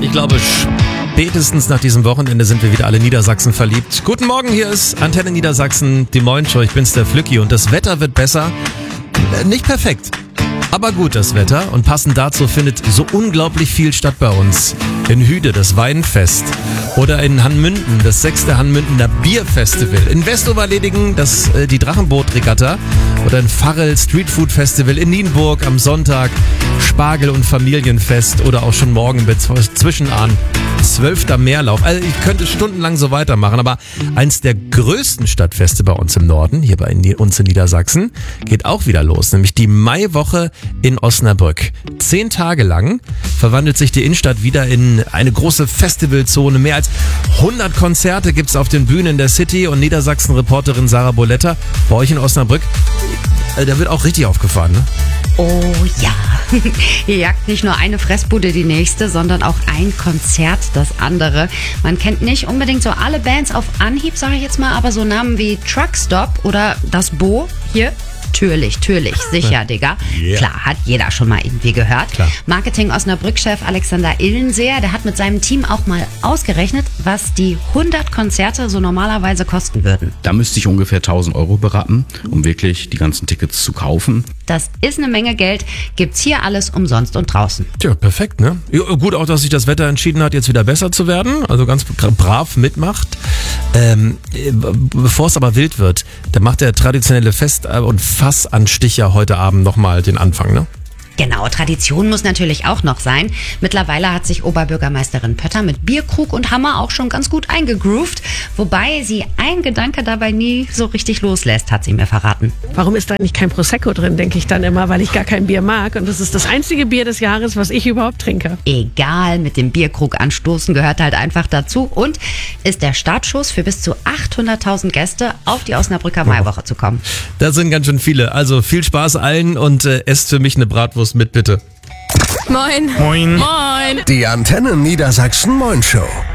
Ich glaube, spätestens nach diesem Wochenende sind wir wieder alle Niedersachsen verliebt. Guten Morgen, hier ist Antenne Niedersachsen, die Moin Show. Ich bin's, der Flücki, und das Wetter wird besser. Nicht perfekt, aber gut das Wetter, und passend dazu findet so unglaublich viel statt bei uns. In Hüde das Weinfest oder in Hanmünden das 6. Hanmündener Bierfestival, in Westoberledingen die Drachenbootregatta oder in Farrell Streetfood Festival, in Nienburg am Sonntag Spargel- und Familienfest oder auch schon morgen mit Zwischenahn 12. Meerlauf. Also ich könnte stundenlang so weitermachen, aber eins der größten Stadtfeste bei uns im Norden, hier bei uns in Niedersachsen, geht auch wieder los, nämlich die Maiwoche in Osnabrück. 10 Tage lang verwandelt sich die Innenstadt wieder in eine große Festivalzone. Mehr als 100 Konzerte gibt's auf den Bühnen der City, und Niedersachsen-Reporterin Sarah Boletta bei euch in Osnabrück, da wird auch richtig aufgefahren, ne? Oh ja, hier jagt nicht nur eine Fressbude die nächste, sondern auch ein Konzert das andere. Man kennt nicht unbedingt so alle Bands auf Anhieb, sage ich jetzt mal, aber so Namen wie Truckstop oder das Bo hier. Natürlich, sicher, Digga. Yeah. Klar, hat jeder schon mal irgendwie gehört. Klar. Marketing-Osnabrück-Chef Alexander Illenseer, der hat mit seinem Team auch mal ausgerechnet, was die 100 Konzerte so normalerweise kosten würden. Da müsste ich ungefähr 1.000 Euro berappen, um wirklich die ganzen Tickets zu kaufen. Das ist eine Menge Geld, gibt's hier alles umsonst und draußen. Tja, perfekt, ne? Ja, gut auch, dass sich das Wetter entschieden hat, jetzt wieder besser zu werden, also ganz brav mitmacht. Bevor es aber wild wird, da macht der traditionelle Fest- und Fassansticher heute Abend nochmal den Anfang, ne? Genau, Tradition muss natürlich auch noch sein. Mittlerweile hat sich Oberbürgermeisterin Pötter mit Bierkrug und Hammer auch schon ganz gut eingegroovt, wobei sie ein Gedanke dabei nie so richtig loslässt, hat sie mir verraten. Warum ist da nicht kein Prosecco drin, denke ich dann immer, weil ich gar kein Bier mag. Und das ist das einzige Bier des Jahres, was ich überhaupt trinke. Egal, mit dem Bierkrug anstoßen gehört halt einfach dazu und ist der Startschuss für bis zu 800.000 Gäste auf die Osnabrücker Maiwoche zu kommen. Da sind ganz schön viele, also viel Spaß allen, und esst für mich eine Bratwurst mit, bitte. Moin. Moin. Moin. Die Antenne Niedersachsen Moin Show.